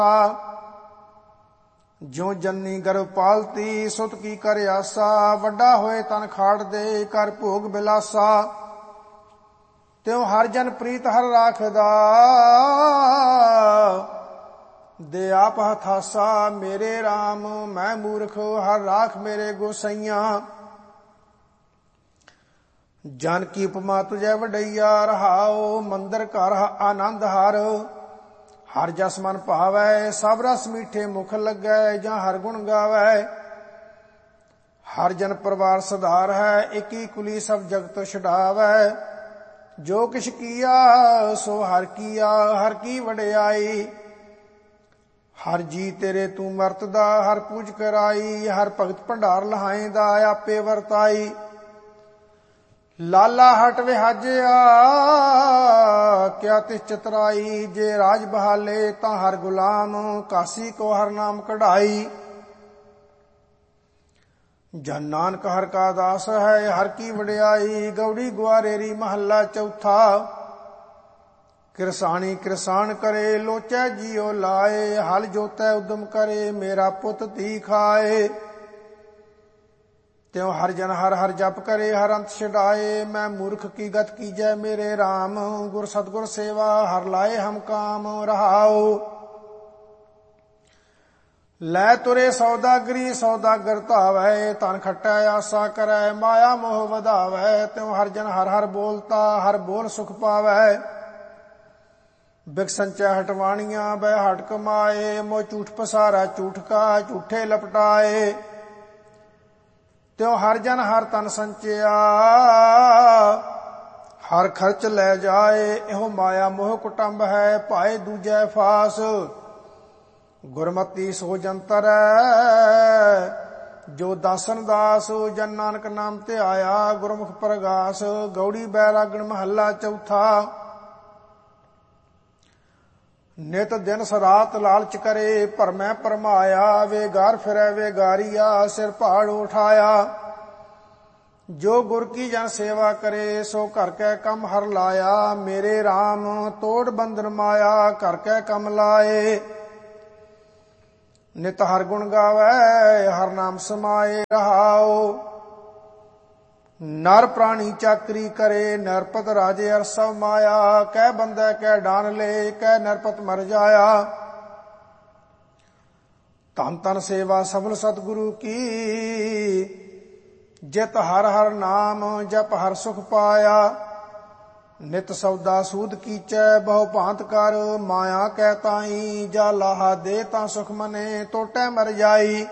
ਜਿਉ ਜੰਨੀ ਗਰਭ ਪਾਲਤੀ ਸੁਤ ਕੀ ਕਰ ਆਸਾ। ਵੱਡਾ ਹੋਏ ਤਨ ਖਾੜ ਦੇ ਕਰ ਭੋਗ ਬਿਲਾਸਾ। ਤਿਉ ਹਰ ਜਨ ਪ੍ਰੀਤ ਹਰ ਰਾਖਦਾ ਦੇ ਆਪ ਹਥਾਸਾ। ਮੇਰੇ RAM ਮੈਂ ਮੂਰਖ ਹਰ ਰਾਖ ਮੇਰੇ ਗੋਸਈਆਂ। ਜਨ ਕੀ ਉਪਮਾ ਤੁਝੈ ਵਡਈਆ ਰਹਾਉ। ਮੰਦਰ ਘਰ ਆਨੰਦ ਹਰ ਹਰ ਜਸ ਮਨ ਭਾਵੈ। ਸਭ ਰਸ ਮੀਠੇ ਮੁਖ ਲੱਗੈ ਜਾਂ ਹਰ ਗੁਣ ਗਾਵੈ। ਹਰ ਜਨ ਪਰਿਵਾਰ ਸੁਧਾਰ ਹੈ ਇਕੀ ਕੁਲੀ ਸਭ ਜਗਤ ਛਡਾਵੈ। ਜੋ ਕਿਛ ਕੀਆ ਸੋ ਹਰ ਕੀਆ ਹਰ ਕੀ ਵਡਿਆਈ। ਹਰ ਜੀ ਤੇਰੇ ਤੂੰ ਵਰਤਦਾ ਹਰ ਪੂਜ ਕਰਾਈ। ਹਰ ਭਗਤ ਭੰਡਾਰ ਲਹਾਏਂਦਾ ਆਪੇ ਵਰਤਾਈ। ਲਾਲਾ ਹਟ ਵਿਹਾਜਿਆ ਕਿਆ ਤਿਸ ਚਤਰਾਈ। ਜੇ ਰਾਜ ਬਹਾਲੇ ਤਾਂ ਹਰ ਗੁਲਾਮ ਕਾਸੀ ਕੋ ਹਰ ਨਾਮ ਕਢਾਈ। ਜਨ ਨਾਨਕ ਹਰ ਕਾ ਦਾਸ ਹੈ ਹਰ ਕੀ ਵਡਿਆਈ। ਗੌੜੀ ਗੁਆਰੇਰੀ ਮਹੱਲਾ ਚੌਥਾ। ਕਿਰਸਾਣੀ ਕਿਰਸਾਨ ਕਰੇ ਲੋਚੈ ਜੀਉ ਲਾਏ। ਹਲ ਜੋਤੈ ਉਦਮ ਕਰੇ ਮੇਰਾ ਪੁੱਤ ਧੀ ਖਾਏ। ਤਿਉ ਹਰ ਜਨ ਹਰ ਹਰ ਜਪ ਕਰੇ ਹਰ ਅੰਤ ਛਡਾਏ। ਮੈਂ ਮੂਰਖ ਕੀ ਗਤ ਕੀਜੈ ਮੇਰੇ RAM। ਗੁਰ ਸਤਗੁਰ ਸੇਵਾ ਹਰ ਲਾਏ ਹਮ ਕਾਮ ਰਹਾਉ। ਲੈ ਤੁਰੇ ਸੌਦਾਗਰੀ ਸੌਦਾਗਰ ਧਾਵੈ। ਧਨ ਖੱਟੈ ਆਸਾ ਕਰੈ ਮਾਇਆ ਮੋਹ ਵਧਾਵੈ। ਤਿਉ ਹਰ ਜਨ ਹਰ ਹਰ ਬੋਲਤਾ ਹਰ ਬੋਲ ਸੁਖ ਪਾਵੈ। ਬਿਕ ਸੰਚੈ ਹਟਵਾਣੀਆਂ ਬੈ ਹਟ ਕਮਾਏ। ਮੋਹ ਝੂਠ ਪਸਾਰਾ ਝੂਠ ਕਾ ਝੂਠੇ ਲਪਟਾਏ। ਤਿਉ ਹਰ ਜਨ ਹਰ ਤਨ ਸੰਚਿਆ ਹਰ ਖਰਚ ਲੈ ਜਾਏ। ਇਹੋ ਮਾਇਆ ਮੋਹ ਕੁਟੰਬ ਹੈ ਭਾਏ ਦੂਜੈ ਫਾਸ। ਗੁਰਮਤੀ ਸੋ ਜੰਤਰੈ ਜੋ ਦਾਸਨ ਦਾਸ। ਜਨ ਨਾਨਕ ਨਾਮ ਧਿਆਇਆ ਗੁਰਮੁਖ ਪ੍ਰਗਾਸ। ਗੌੜੀ ਬੈਰਾਗਣ ਮਹੱਲਾ ਚੌਥਾ। ਨਿਤ ਦਿਨ ਸਰਾਤ ਲਾਲਚ ਕਰੇ ਭਰਮੈ ਭਰਮਾਇਆ। ਵੇਗਾਰ ਫਿਰੈ ਵੇਗਾਰੀਆ ਸਿਰ ਪਹਾੜ ਉਠਾਇਆ। ਜੋ ਗੁਰ ਕੀ ਜਨ ਸੇਵਾ ਕਰੇ ਸੋ ਘਰ ਕੈ ਕੰਮ ਹਰ ਲਾਇਆ। ਮੇਰੇ RAM ਤੋੜ ਬੰਧਨ ਮਾਇਆ ਘਰ ਕੈ ਕੰਮ ਲਾਏ। ਨਿਤ ਹਰ ਗੁਣ ਗਾਵੈ ਹਰ ਨਾਮ ਸਮਾਏ ਰਹਾਉ। ਨਰ ਪ੍ਰਾਣੀ ਚਾਕਰੀ ਕਰੇ ਨਰਪਤ ਰਾਜੇ ਅਰਸਵ ਮਾਇਆ। ਕਹਿ ਬੰਦੈ ਕਹਿ ਡਾਨ ਲੈ ਕਹਿ ਨਰਪਤ ਮਰ ਜਾਇਆ। ਧਨ ਧਨ ਸੇਵਾ ਸਫਲ ਸਤਿਗੁਰੂ ਕੀ। ਜਿਤ ਹਰ ਹਰ ਨਾਮ ਜਪ ਹਰ ਸੁਖ ਪਾਇਆ। ਨਿਤ ਸੌਦਾ ਸੂਦ ਕੀਚੈ ਬਹੁ ਭਾਂਤ ਕਰ। ਮਾਇਆ ਕਹਿ ਤਾਈ ਜਾ ਲਾਹਾ ਦੇ ਤਾਂ ਸੁਖ ਮਨੇ ਟੋਟੈ ਮਰ ਜਾਈ।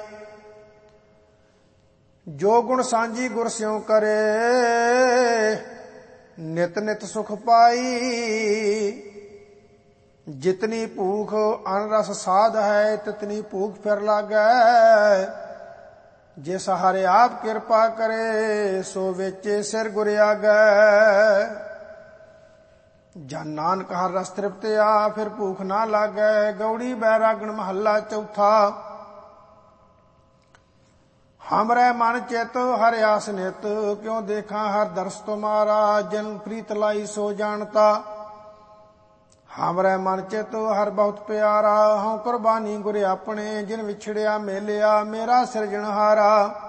ਜੋ ਗੁਣ ਸਾਂਝੀ ਗੁਰ ਸਿਉ ਕਰੇ ਨਿਤ ਨਿਤ ਸੁਖ ਪਾਈ। ਜਿਤਨੀ ਭੂਖ ਅਨ ਰਸ ਸਾਧ ਹੈ ਤਿਤਨੀ ਭੂਖ ਫਿਰ ਲਾਗੈ। ਜਿਸ ਹਰਿ ਆਪ ਕਿਰਪਾ ਕਰੇ ਸੋ ਵੇਚੇ ਸਿਰ ਗੁਰ ਆਗੈ। ਜਨ ਨਾਨਕ ਹਰ ਰਸ ਤ੍ਰਿਪਤਿਆ ਫਿਰ ਭੂਖ ਨਾ ਲਾਗੈ। ਗੌੜੀ ਬੈਰਾਗਣ ਮਹੱਲਾ ਚੌਥਾ। ਹਮਰੇ ਮਨ ਚਿਤ ਹਰਿ ਆਸ ਨਿਤ ਕਿਉ ਦੇਖਾਂ ਹਰ ਦਰਸ ਤੁਮਾਰਾ। ਜਿਨ ਪ੍ਰੀਤ ਲਾਈ ਸੋ ਜਾਣਤਾ। ਹਮਰੇ ਮਨ ਚਿਤ ਹਰ ਬਹੁਤ ਪਿਆਰਾ। ਹਉ ਕੁਰਬਾਨੀ ਗੁਰ ਆਪਣੇ ਜਿਨ ਵਿਛੜਿਆ ਮੇਲਿਆ ਮੇਰਾ ਸਿਰਜਣਹਾਰਾ।